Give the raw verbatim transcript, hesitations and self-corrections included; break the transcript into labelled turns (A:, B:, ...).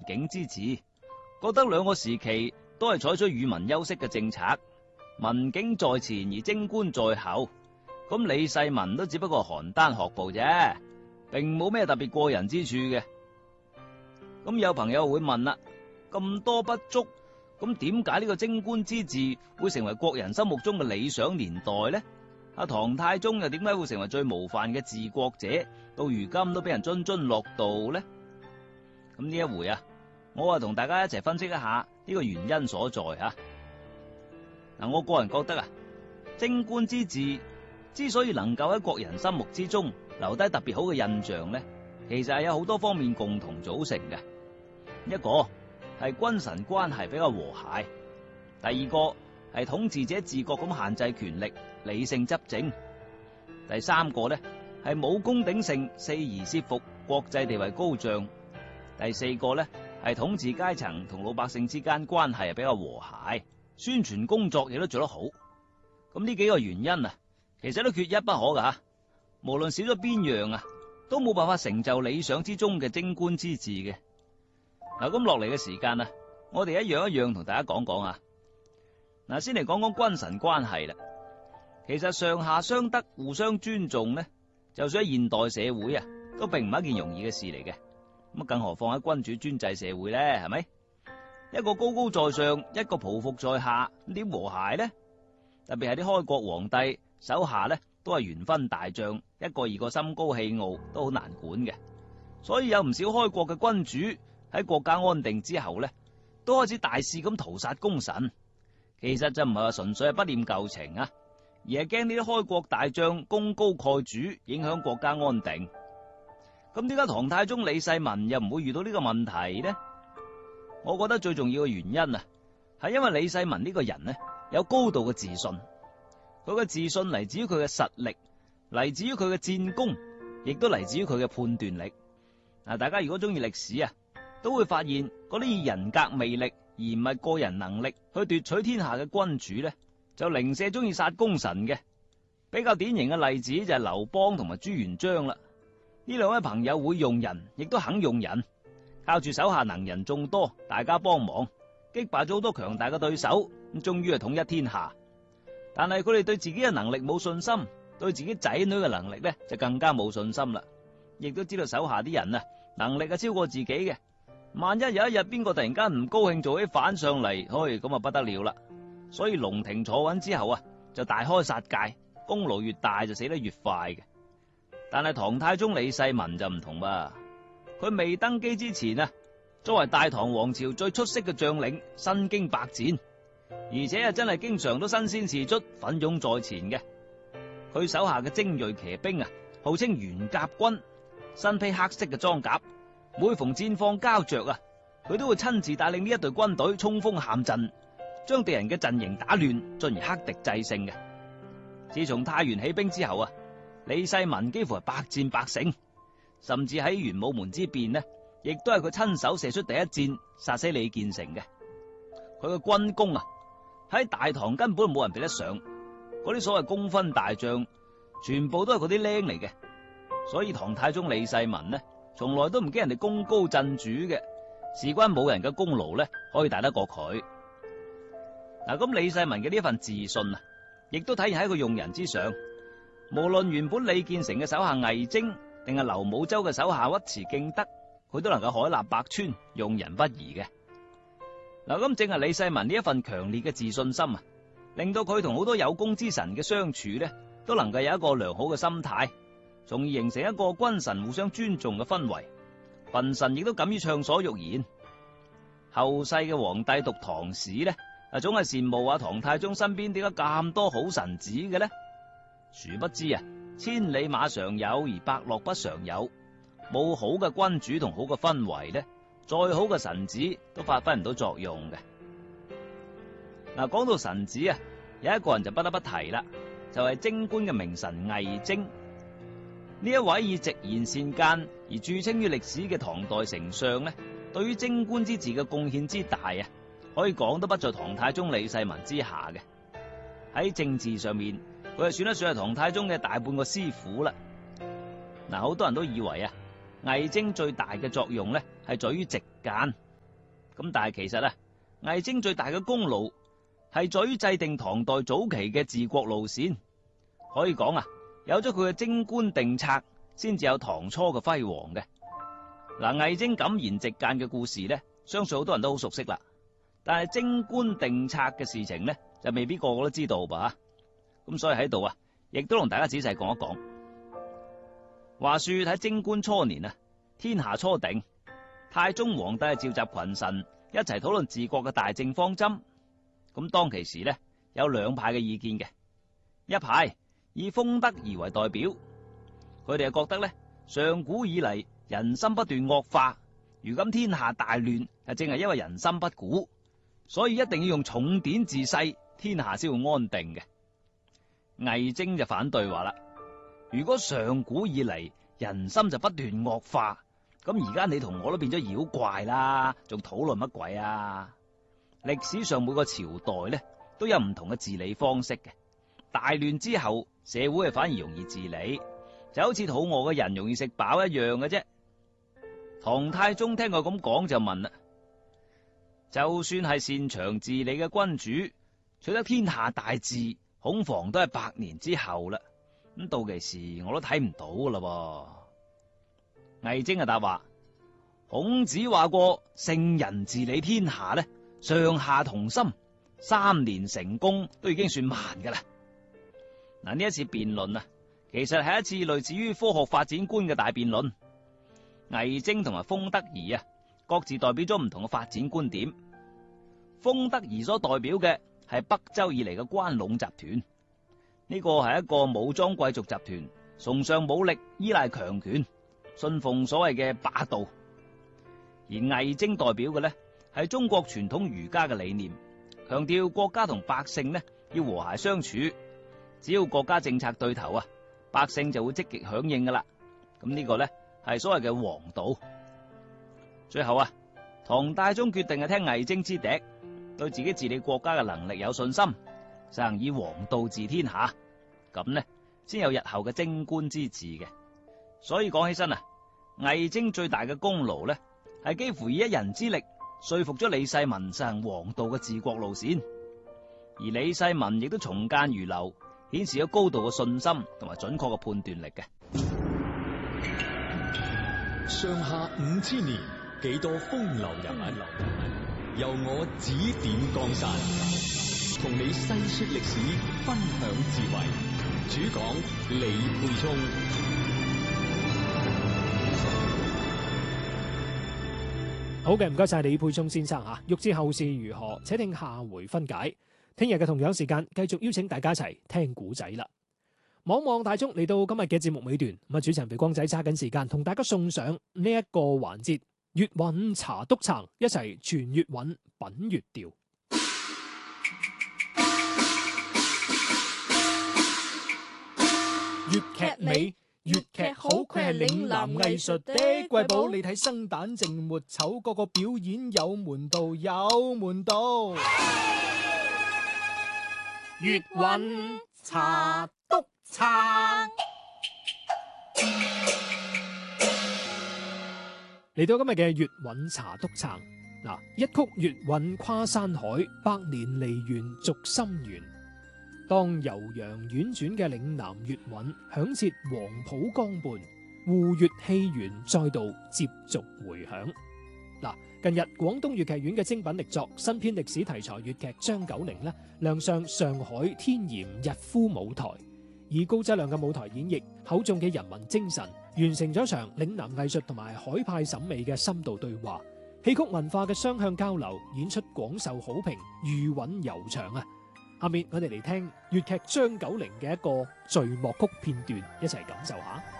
A: 景之治，覺得兩個時期都係採取與民休息嘅政策，文景在前而貞觀在後。咁李世民都只不過邯鄲學步啫，並冇咩特別過人之處嘅。咁有朋友會問啦，咁多不足，咁點解呢個貞觀之治會成為國人心目中嘅理想年代呢？阿唐太宗又點解會成為最模範嘅治國者，到如今都俾人津津樂道呢？咁呢一回啊，我啊同大家一齊分析一下呢個原因所在吓。嗱，我個人覺得啊，貞觀之治之所以能夠喺國人心目之中留低特別好嘅印象呢，其實係有好多方面共同組成嘅。一個係君臣關係比較和諧，第二個係統治者自覺咁限制權力，理性執政，第三個呢係武功鼎盛，四夷攝服，國際地位高漲，第四個呢係統治階層同老百姓之間關係比較和諧，宣傳工作亦都做得好。咁呢幾個原因啊，其實都缺一不可噶吓，無論少咗邊樣啊，都冇辦法成就理想之中嘅貞觀之治嘅。嗱，咁落嚟嘅時間啊，我哋一樣一樣同大家講講啊。嗱，先嚟講講君臣關係啦。其實上下相得、互相尊重呢，就算喺現代社會啊，都並唔係一件容易嘅事嚟嘅。咁更何況喺君主專制社會呢，係咪？一個高高在上，一個匍匐在下，咁點和諧呢？特別係啲開國皇帝手下呢，都係元勳大將，一個二個心高氣傲，都好難管嘅。所以有唔少開國嘅君主喺國家安定之後呢，都開始大肆咁屠殺功臣。其實就唔係話純粹係不念舊情啊，而係驚呢啲開國大將功高蓋主，影響國家安定。咁點解唐太宗李世民又唔會遇到呢個問題呢？我覺得最重要嘅原因啊，係因為李世民呢個人呢，有高度嘅自信。佢嘅自信嚟自於佢嘅實力，嚟自於佢嘅戰功，亦都嚟自於佢嘅判斷力。嗱，大家如果中意歷史啊，都會發現嗰啲以人格魅力而唔係個人能力去奪取天下嘅君主呢，就零舍中意殺功臣嘅。比較典型嘅例子就係劉邦同埋朱元璋啦。呢兩位朋友會用人，亦都肯用人，靠住手下能人眾多，大家幫忙擊敗咗好多強大嘅對手，咁終於係統一天下。但係佢哋對自己嘅能力冇信心，對自己仔女嘅能力呢就更加冇信心啦。亦都知道手下啲人啊，能力係超過自己嘅。萬一有一日邊個突然間唔高興做起反上嚟，嘿，咁啊不得了啦。所以龍庭坐穩之後啊，就大開殺戒，功勞越大就死得越快嘅。但係唐太宗李世民就唔同噃，佢未登基之前啊，作為大唐王朝最出色嘅將領，身經百戰，而且啊真係經常都身先士卒，奮勇在前嘅。佢手下嘅精銳騎兵啊，號稱元甲軍，身披黑色嘅裝甲，每逢戰況膠着啊，佢都會親自帶領呢一隊軍隊衝鋒陷陣，將敵人嘅陣營打亂，進而克敵制勝嘅。自從太原起兵之後啊，李世民幾乎係百戰百勝，甚至喺玄武門之變呢，亦都係佢親手射出第一箭，殺死李建成嘅。佢嘅軍功啊，喺大唐根本冇人比得上，嗰啲所謂功勳大將，全部都係嗰啲僆嚟嘅。所以唐太宗李世民呢，從來都唔驚人哋功高震主嘅，事關冇人嘅功勞呢，可以大得過佢。嗱，咁李世民嘅呢一份自信啊，亦都體現喺佢用人之上。無論原本李建成嘅手下魏徵，定係劉武周嘅手下尉遲敬德，佢都能夠海納百川，用人不疑嘅。嗱，咁正係李世民呢一份強烈嘅自信心啊，令到佢同好多有功之臣嘅相處呢，都能夠有一個良好嘅心態，從而形成一個君臣互相尊重嘅氛圍。群臣亦都敢於暢所欲言。後世嘅皇帝讀唐史呢，啊，總係羨慕啊唐太宗身邊點解咁多好臣子嘅呢？殊不知啊，千里馬常有，而伯樂不常有。冇好嘅君主同好嘅氛圍呢，再好嘅臣子都發揮唔到作用嘅。嗱，講到臣子啊，有一個人就不得不提啦，就係貞觀嘅名臣魏徵。呢一位以直言善諫而著稱於歷史嘅唐代丞相呢，對於貞觀之治嘅貢獻之大啊，可以講都不在唐太宗李世民之下嘅。喺政治上面，佢係算得上係唐太宗嘅大半個師傅啦。嗱，好多人都以為啊，魏徵最大嘅作用咧係在於直諫， 咁但係其實啊，魏徵最大嘅功勞係在於制定唐代早期嘅治國路線，可以講啊，有咗佢嘅貞觀定策，先至有唐初嘅輝煌嘅。嗱，魏徵敢言直諫嘅故事呢，相信好多人都好熟悉啦。但係貞觀定策嘅事情呢，就未必個個都知道吧。咁所以喺度啊，亦都同大家仔細講一講。話說喺貞觀初年啊，天下初定，太宗皇帝召集群臣一齊討論治國嘅大政方針。咁當其時呢，有兩派嘅意見嘅，一派以封德儀為代表，佢哋就覺得呢，上古以嚟人心不斷惡化，如今天下大亂，係正係因為人心不古，所以一定要用重典治世，天下先會安定嘅。魏徵就反對話啦，如果上古以嚟人心就不斷惡化，咁而家你同我都變咗妖怪啦，仲討論乜鬼啊？歷史上每個朝代呢都有唔同嘅治理方式嘅，大亂之後社會係反而容易治理，就好似肚餓嘅人容易食飽一樣嘅啫。唐太宗聽我咁講就問啦，就算係擅長治理嘅君主，取得天下大治，恐防都係百年之後啦。咁到其時我都睇唔到噶啦。魏徵啊答話，孔子話過，聖人治理天下呢，上下同心，三年成功都已經算慢噶啦。嗱，呢一次辯論啊，其實係一次類似於科學發展觀嘅大辯論。魏徵同埋封德儀啊，各自代表咗唔同嘅發展觀點。封德儀所代表嘅係北周以嚟嘅關隴集團，呢個係一個武裝貴族集團，崇尚武力，依賴強權，信奉所謂嘅霸道。而魏徵代表嘅呢，係中國傳統儒家嘅理念，強調國家同百姓呢要和諧相處，只要國家政策對頭啊，百姓就會積極響應噶啦。咁呢個呢，係所謂嘅王道。最後啊，唐太宗決定係聽魏徵之笛，對自己治理國家嘅能力有信心，實行以王道治天下，咁呢先有日後嘅貞觀之治嘅。所以講起身啊，魏徵最大嘅功勞呢，係幾乎以一人之力說服咗李世民實行王道嘅治國路線，而李世民亦都從諫如流，顯示咗高度嘅信心同埋準確嘅判斷力嘅。
B: 上下五千年，幾多風流人物，由我指點江山，同你細說歷史，分享智慧。主講李沛聰。
C: 好嘅，唔該晒李沛聰先生吓。欲知後事如何，且聽下回分解。聽日嘅同樣時間，繼續邀請大家一齊聽古仔啦。望望大鐘嚟到今日嘅節目尾段，咁啊主持人肥光仔揸緊時間同大家送上呢一個環節，粵韻茶督撐，一齊傳粵韻品粵調。粵劇美，粵劇好，佢係嶺南藝術的瑰寶。你睇生旦淨末丑，個個表演有門道，有門道。粵韻茶督撐，嚟到今日嘅粵韻茶督撐嗱，一曲粵韻跨山海，百年梨園續心緣。當悠揚婉轉嘅嶺南粵韻響徹黃浦江畔，滬粵戲園再度接續回響。嗱，近日廣東粵劇院嘅精品力作新編歷史題材粵劇《張九齡》呢，亮相上海天鹽逸夫舞台，以高質量嘅舞台演繹、厚重嘅人文精神，完成咗場嶺南藝術同埋海派審美嘅深度對話，戲曲文化嘅雙向交流，演出廣受好評，餘韻悠長啊！下面我哋嚟聽粵劇《張九齡》嘅一個序幕曲片段，一齊感受下。